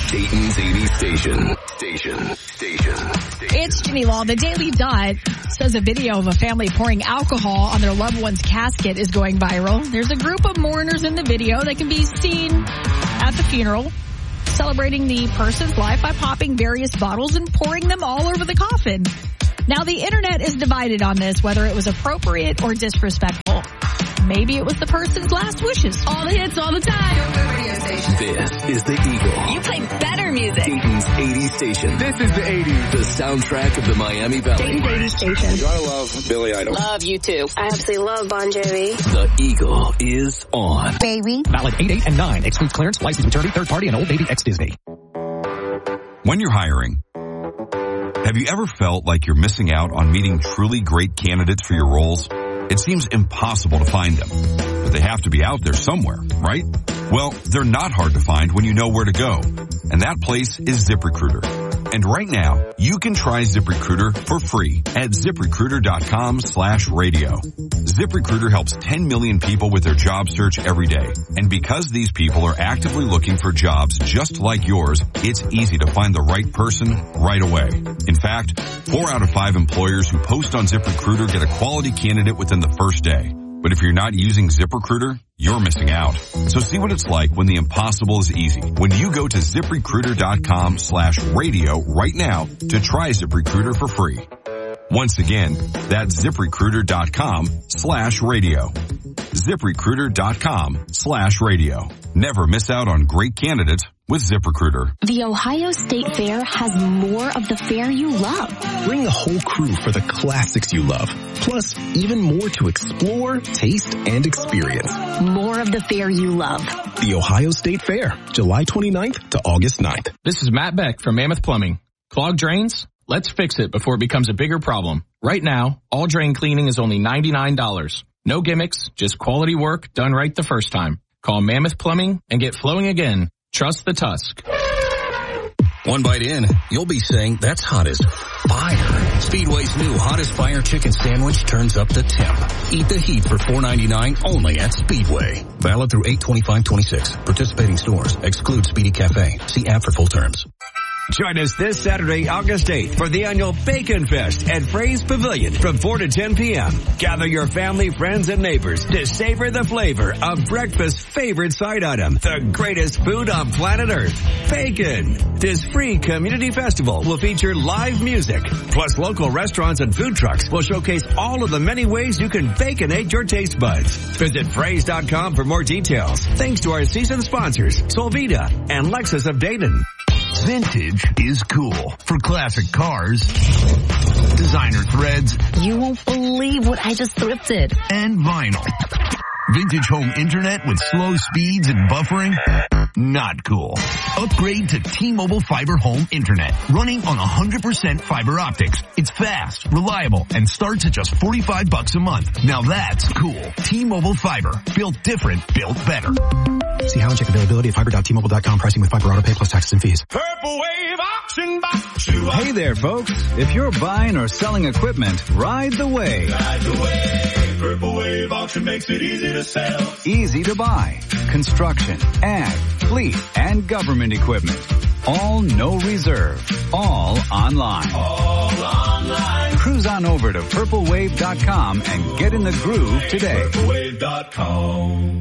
Dayton's 80s station. It's Ginny Law. The Daily Dot says a video of a family pouring alcohol on their loved one's casket is going viral. There's a group of mourners in the video that can be seen at the funeral, celebrating the person's life by popping various bottles and pouring them all over the coffin. Now, the internet is divided on this, whether it was appropriate or disrespectful. Maybe it was the person's last wishes. All the hits, all the time. This is the Eagle. You play better music. Dayton's 80s station. This is the 80s. The soundtrack of the Miami Valley. Dayton's 80s station. I love Billy Idol. Love you too. I absolutely love Bon Jovi. The Eagle is on. Baby. Valid 8, 8, and 9. Excludes clearance, licensed maternity, third party, and Old Baby ex-Disney. When you're hiring, have you ever felt like you're missing out on meeting truly great candidates for your roles? It seems impossible to find them, but they have to be out there somewhere, right? Well, they're not hard to find when you know where to go, and that place is ZipRecruiter. And right now, you can try ZipRecruiter for free at ZipRecruiter.com/radio. ZipRecruiter helps 10 million people with their job search every day. And because these people are actively looking for jobs just like yours, it's easy to find the right person right away. In fact, 4 out of 5 employers who post on ZipRecruiter get a quality candidate within the first day. But if you're not using ZipRecruiter, you're missing out. So see what it's like when the impossible is easy. When you go to ZipRecruiter.com/radio right now to try ZipRecruiter for free. Once again, that's ZipRecruiter.com/radio. ZipRecruiter.com/radio. Never miss out on great candidates with ZipRecruiter. The Ohio State Fair has more of the fair you love. Bring the whole crew for the classics you love. Plus, even more to explore, taste, and experience. More of the fair you love. The Ohio State Fair, July 29th to August 9th. This is Matt Beck from Mammoth Plumbing. Clogged drains? Let's fix it before it becomes a bigger problem. Right now, all drain cleaning is only $99. No gimmicks, just quality work done right the first time. Call Mammoth Plumbing and get flowing again. Trust the Tusk. One bite in, you'll be saying, that's hot as fire. Speedway's new Hottest Fire Chicken Sandwich turns up the temp. Eat the heat for $4.99 only at Speedway. Valid through 8/25/26. Participating stores. Exclude Speedy Cafe. See app for full terms. Join us this Saturday, August 8th for the annual Bacon Fest at Fray's Pavilion from 4 to 10 p.m. Gather your family, friends, and neighbors to savor the flavor of breakfast's favorite side item, the greatest food on planet Earth, bacon. This free community festival will feature live music, plus local restaurants and food trucks will showcase all of the many ways you can baconate your taste buds. Visit Frays.com for more details. Thanks to our season sponsors, Solvita and Lexus of Dayton. Vintage is cool. For classic cars, designer threads. You won't believe what I just thrifted. And vinyl. Vintage home internet with slow speeds and buffering? Not cool. Upgrade to T-Mobile Fiber Home Internet. Running on 100% fiber optics. It's fast, reliable, and starts at just $45 a month. Now that's cool. T-Mobile Fiber. Built different, built better. See how and check availability at fiber.tmobile.com. Pricing with fiber auto pay plus taxes and fees. Purple Wave Auction Box. Hey there, folks. If you're buying or selling equipment, ride the wave. Ride the wave. Purple Wave Auction makes it easy to sell. Easy to buy. Construction, ag, fleet, and government equipment. All no reserve. All online. All online. Cruise on over to purplewave.com and get in the groove today. Purplewave.com.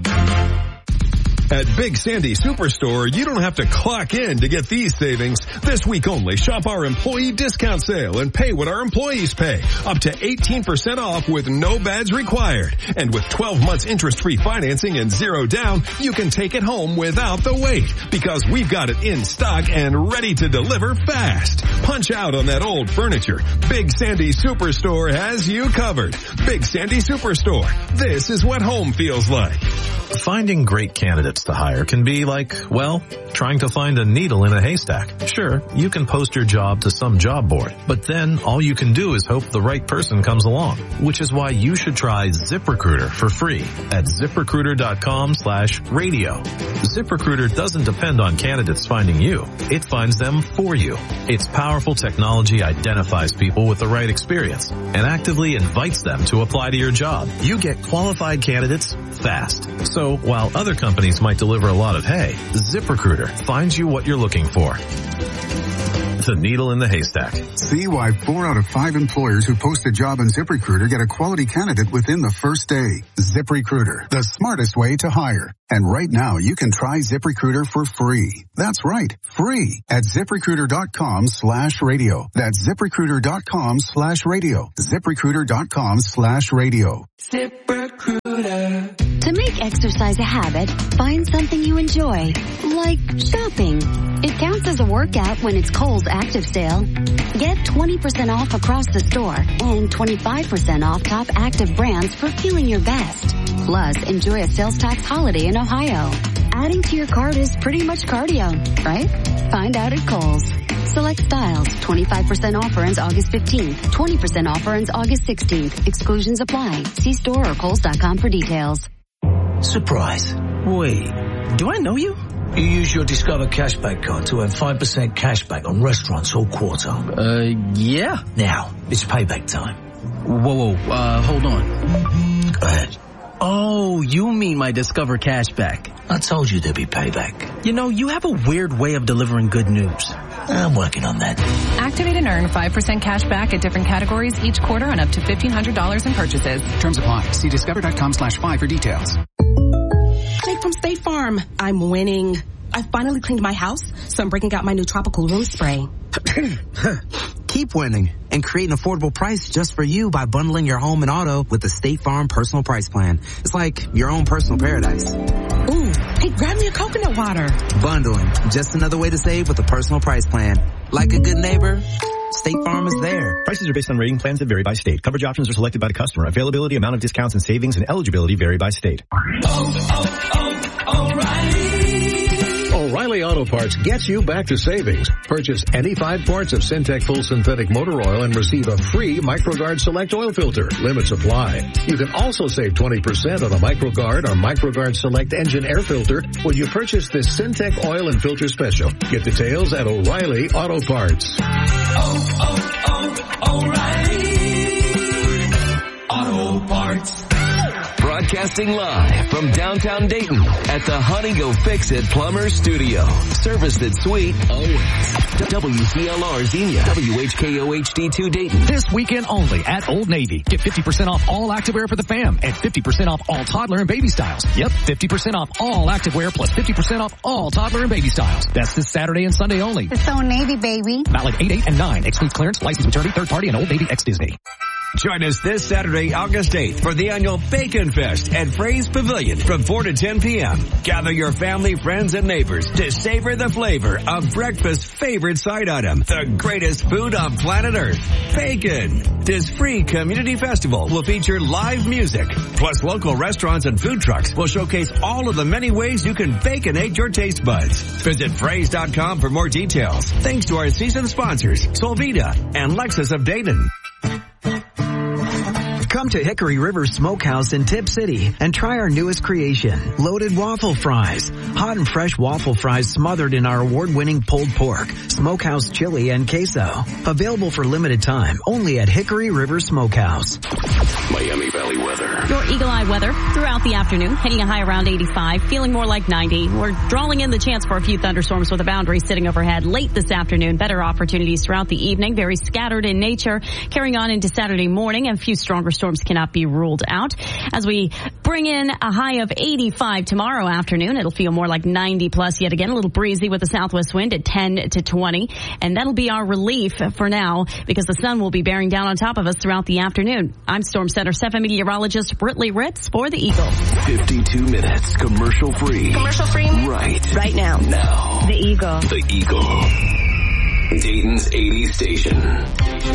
At Big Sandy Superstore, you don't have to clock in to get these savings. This week only, shop our employee discount sale and pay what our employees pay. Up to 18% off with no badge required. And with 12 months interest-free financing and 0 down, you can take it home without the wait. Because we've got it in stock and ready to deliver fast. Punch out on that old furniture. Big Sandy Superstore has you covered. Big Sandy Superstore. This is what home feels like. Finding great candidates to hire can be like, well, trying to find a needle in a haystack. Sure, you can post your job to some job board, but then all you can do is hope the right person comes along, which is why you should try ZipRecruiter for free at ZipRecruiter.com/radio. ZipRecruiter doesn't depend on candidates finding you. It finds them for you. Its powerful technology identifies people with the right experience and actively invites them to apply to your job. You get qualified candidates fast. So while other companies might deliver a lot of hay, ZipRecruiter finds you what you're looking for. The needle in the haystack. See why 4 out of 5 employers who post a job on ZipRecruiter get a quality candidate within the first day. ZipRecruiter, the smartest way to hire. And right now, you can try ZipRecruiter for free. That's right, free at ZipRecruiter.com/radio. That's ZipRecruiter.com/radio. ZipRecruiter.com/radio. ZipRecruiter. To make exercise a habit, find something you enjoy, like shopping. It counts as a workout when it's Kohl's Active Sale. Get 20% off across the store and 25% off top active brands for feeling your best. Plus, enjoy a sales tax holiday in Ohio. Adding to your cart is pretty much cardio, right? Find out at Kohl's. Select styles. 25% offer ends August 15th. 20% offer ends August 16th. Exclusions apply. See store or Kohls.com for details. Surprise. Wait, do I know you? You use your Discover Cashback card to earn 5% cashback on restaurants all quarter. Yeah. Now, it's payback time. Whoa, hold on. Go ahead. Oh, you mean my Discover Cashback. I told you there'd be payback. You know, you have a weird way of delivering good news. I'm working on that. Activate and earn 5% cash back at different categories each quarter and up to $1,500 in purchases. Terms apply. See discover.com/5 for details. Jake from State Farm. I'm winning. I finally cleaned my house, so I'm breaking out my new tropical room spray. Keep winning and create an affordable price just for you by bundling your home and auto with the State Farm Personal Price Plan. It's like your own personal paradise. Ooh, hey, grab me a coconut water. Bundling, just another way to save with a personal price plan. Like a good neighbor, State Farm is there. Prices are based on rating plans that vary by state. Coverage options are selected by the customer. Availability, amount of discounts and savings, and eligibility vary by state. O'Reilly Auto Parts gets you back to savings. Purchase any 5 quarts of Syntec Full Synthetic Motor Oil and receive a free MicroGuard Select Oil Filter. Limits apply. You can also save 20% on a MicroGuard or MicroGuard Select Engine Air Filter when you purchase this Syntec Oil and Filter Special. Get details at O'Reilly Auto Parts. O'Reilly Auto Parts. Broadcasting live from downtown Dayton at the Honey Go Fix It Plumber Studio. Service that's sweet always. WCLR Xenia, WHKO HD2 Dayton. This weekend only at Old Navy. Get 50% off all activewear for the fam and 50% off all toddler and baby styles. Yep, 50% off all activewear plus 50% off all toddler and baby styles. That's this Saturday and Sunday only. It's Old Navy, baby. Valid 8, 8, and 9. Excludes clearance, license maternity, third party, and Old Navy x Disney. Join us this Saturday, August 8th for the annual Bacon Fest at Fraze Pavilion from 4 to 10 p.m. Gather your family, friends, and neighbors to savor the flavor of breakfast's favorite side item, the greatest food on planet Earth, bacon. This free community festival will feature live music, plus local restaurants and food trucks will showcase all of the many ways you can baconate your taste buds. Visit Fraze.com for more details. Thanks to our season sponsors, Solvita and Lexus of Dayton. Come to Hickory River Smokehouse in Tip City and try our newest creation, loaded waffle fries. Hot and fresh waffle fries smothered in our award-winning pulled pork, smokehouse chili, and queso. Available for limited time only at Hickory River Smokehouse. Miami Valley weather. Your Eagle Eye weather throughout the afternoon, hitting a high around 85, feeling more like 90. We're drawing in the chance for a few thunderstorms with a boundary sitting overhead late this afternoon. Better opportunities throughout the evening, very scattered in nature, carrying on into Saturday morning, and a few stronger storms cannot be ruled out. As we bring in a high of 85 tomorrow afternoon, it'll feel more like 90 plus yet again, a little breezy with a southwest wind at 10 to 20. And that'll be our relief for now because the sun will be bearing down on top of us throughout the afternoon. I'm Storm Center 7 meteorologist Britley Ritz for the Eagle. 52 minutes commercial free. Commercial free? Right now. Now. The Eagle. The Eagle. Dayton's 80 station.